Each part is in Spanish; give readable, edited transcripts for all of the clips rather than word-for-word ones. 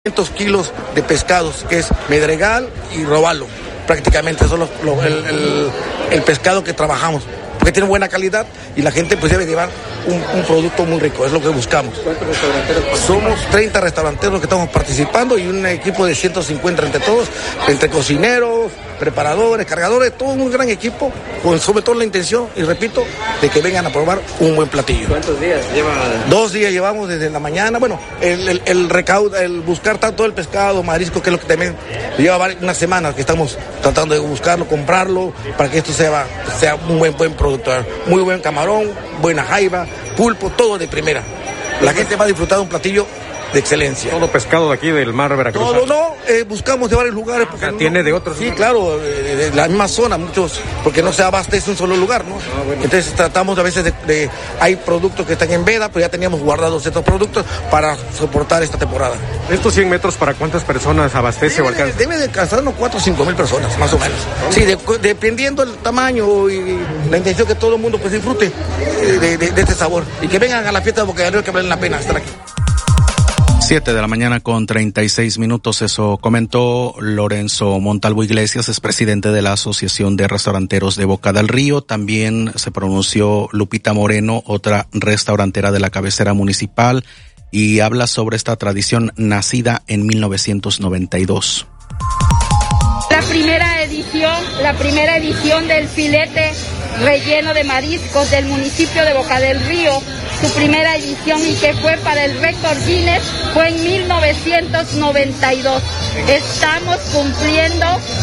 500 kilos de pescados, que es medregal y robalo. Prácticamente eso es el pescado que trabajamos, porque tiene buena calidad y la gente pues debe llevar un producto muy rico, es lo que buscamos. ¿Cuántos restauranteros? Somos 30 restauranteros que estamos participando y un equipo de 150 entre todos, entre cocineros, preparadores, cargadores, todo un gran equipo, con sobre todo la intención, y repito, de que vengan a probar un buen platillo. ¿Cuántos días lleva? 2 días llevamos desde la mañana, bueno, el recaudo, el buscar tanto el pescado, marisco, que es lo que también lleva unas semanas que estamos tratando de buscarlo, comprarlo, para que esto sea un buen producto, muy buen camarón, buena jaiba, pulpo, todo de primera. La gente va a disfrutar de un platillo de excelencia. Todo pescado de aquí del mar Veracruz. No, buscamos de varios lugares. Porque ¿tiene de otros? Sí, claro, de la misma zona, muchos, porque no se abastece un solo lugar, ¿no? Bueno. Entonces tratamos a veces hay productos que están en veda, pero ya teníamos guardados estos productos para soportar esta temporada. ¿Estos 100 metros para cuántas personas abastece o alcanza? Debe de alcanzar unos 4 o 5 mil personas, más o menos. Sí, dependiendo del tamaño y la intención que todo el mundo pues disfrute de este sabor. Y que vengan a la fiesta de Boca del Río, que valen la pena estar aquí. 7:36 a.m, eso comentó Lorenzo Montalvo Iglesias, es presidente de la Asociación de Restauranteros de Boca del Río. También se pronunció Lupita Moreno, otra restaurantera de la cabecera municipal, y habla sobre esta tradición nacida en 1992. La primera edición del filete relleno de mariscos del municipio de Boca del Río, su primera edición, y que fue para el récord Guinness, fue en 1992. Estamos cumpliendo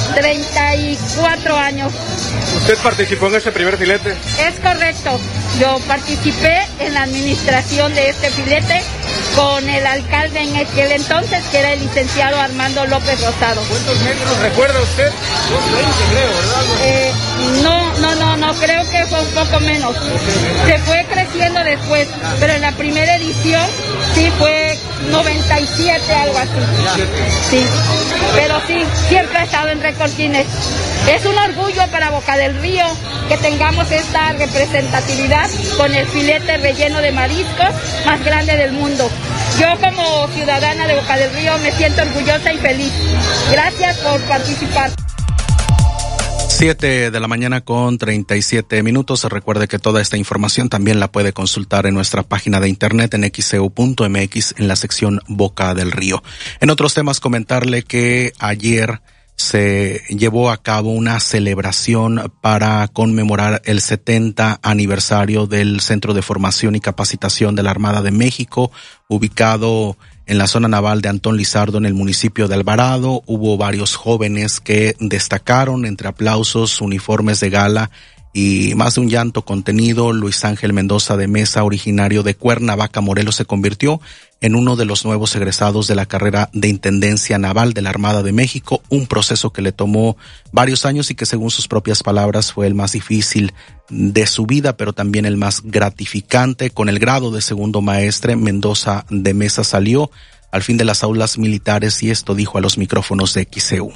34 años. ¿Usted participó en ese primer filete? Es correcto. Yo participé en la administración de este filete con el alcalde en aquel entonces, que era el licenciado Armando López Rosado. ¿Cuántos metros recuerda usted? 220, creo, ¿verdad? No, creo que fue un poco menos. Se fue creciendo después, pero en la primera edición sí fue 97, algo así. Sí, pero sí, siempre ha estado en récord Guinness. Es un orgullo para Boca del Río que tengamos esta representatividad con el filete relleno de mariscos más grande del mundo. Yo como ciudadana de Boca del Río me siento orgullosa y feliz. Gracias por participar. 7:37 a.m. Recuerde que toda esta información también la puede consultar en nuestra página de internet en xeu.mx en la sección Boca del Río. En otros temas, comentarle que ayer se llevó a cabo una celebración para conmemorar el 70 aniversario del Centro de Formación y Capacitación de la Armada de México, ubicado en la zona naval de Antón Lizardo, en el municipio de Alvarado. Hubo varios jóvenes que destacaron entre aplausos, uniformes de gala y más de un llanto contenido. Luis Ángel Mendoza de Mesa, originario de Cuernavaca, Morelos, se convirtió en uno de los nuevos egresados de la carrera de Intendencia Naval de la Armada de México, un proceso que le tomó varios años y que, según sus propias palabras, fue el más difícil de su vida, pero también el más gratificante. Con el grado de segundo maestre, Mendoza de Mesa salió al fin de las aulas militares y esto dijo a los micrófonos de XEU.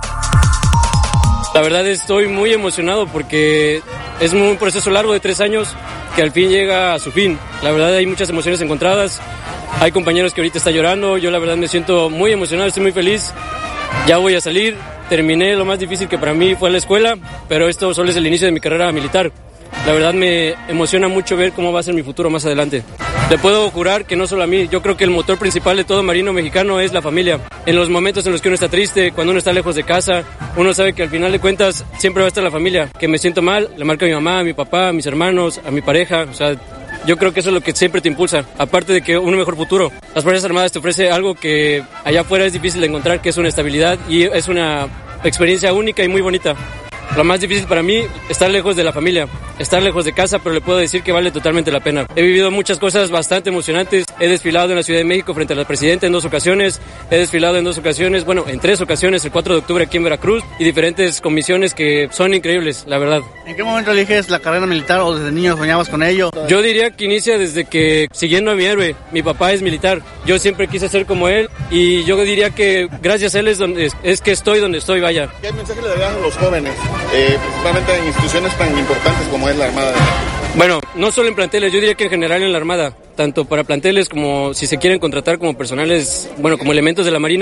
La verdad estoy muy emocionado porque es un proceso largo de 3 años que al fin llega a su fin. La verdad hay muchas emociones encontradas, hay compañeros que ahorita están llorando, yo la verdad me siento muy emocionado, estoy muy feliz. Ya voy a salir, terminé lo más difícil que para mí fue la escuela, pero esto solo es el inicio de mi carrera militar. La verdad me emociona mucho ver cómo va a ser mi futuro más adelante. Le puedo jurar que no solo a mí, yo creo que el motor principal de todo marino mexicano es la familia. En los momentos en los que uno está triste, cuando uno está lejos de casa, uno sabe que al final de cuentas siempre va a estar la familia. Que me siento mal, le marco a mi mamá, a mi papá, a mis hermanos, a mi pareja, o sea, yo creo que eso es lo que siempre te impulsa, aparte de que un mejor futuro. Las Fuerzas Armadas te ofrece algo que allá afuera es difícil de encontrar, que es una estabilidad y es una experiencia única y muy bonita. Lo más difícil para mí, estar lejos de la familia, estar lejos de casa, pero le puedo decir que vale totalmente la pena. He vivido muchas cosas bastante emocionantes. He desfilado en la Ciudad de México frente a la presidenta en 2 ocasiones. He desfilado en 2 ocasiones, en 3 ocasiones, el 4 de octubre aquí en Veracruz, y diferentes comisiones que son increíbles, la verdad. ¿En qué momento eliges la carrera militar o desde niño soñabas con ello? Yo diría que inicia desde que, siguiendo a mi héroe, mi papá es militar. Yo siempre quise ser como él y yo diría que gracias a él es que estoy donde estoy, vaya. ¿Qué mensaje le darían a los jóvenes, principalmente en instituciones tan importantes como es la Armada de México? Bueno, no solo en planteles, yo diría que en general en la Armada, tanto para planteles como si se quieren contratar como personales, como elementos de la Marina.